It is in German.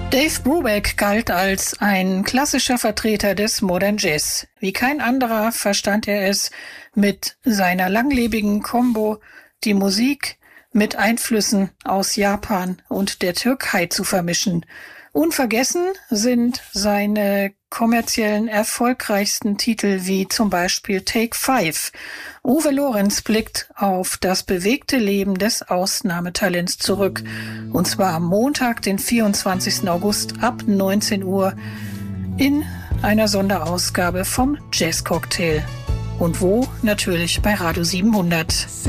Dave Brubeck galt als ein klassischer Vertreter des Modern Jazz. Wie kein anderer verstand er es, mit seiner langlebigen Combo die Musik mit Einflüssen aus Japan und der Türkei zu vermischen. Unvergessen sind seine kommerziellen erfolgreichsten Titel wie zum Beispiel Take 5. Uwe Lorenz blickt auf das bewegte Leben des Ausnahmetalents zurück. Und zwar am Montag, den 24. August ab 19 Uhr in einer Sonderausgabe vom Jazzcocktail. Und wo? Natürlich bei Radio 700.